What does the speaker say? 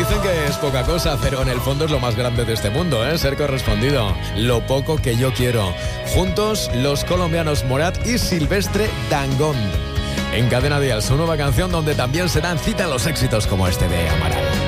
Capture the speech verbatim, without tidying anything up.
Dicen que es poca cosa, pero en el fondo es lo más grande de este mundo, ¿eh? Ser correspondido. Lo poco que yo quiero. Juntos, los colombianos Morat y Silvestre Dangond. En Cadena Dial, su nueva canción donde también se dan cita los éxitos como este de Amaral.